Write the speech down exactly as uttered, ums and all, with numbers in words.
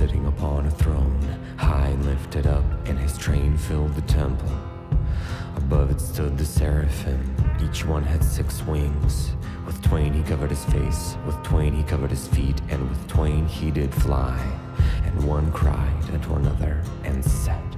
sitting upon a throne, high and lifted up, and his train filled the temple. Above it stood the seraphim, each one had six wings. With twain he covered his face, with twain he covered his feet, and with twain he did fly. And one cried unto another, and said,